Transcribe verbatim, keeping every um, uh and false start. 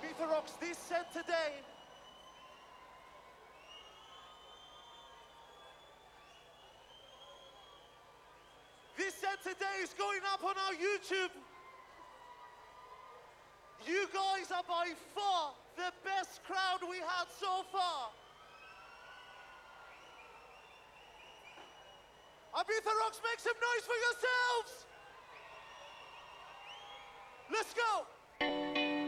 Ibiza Rocks, this set today. This set today is going up on our YouTube. You guys are by far the best crowd we had so far. Ibiza Rocks, make some noise for yourselves. Let's go.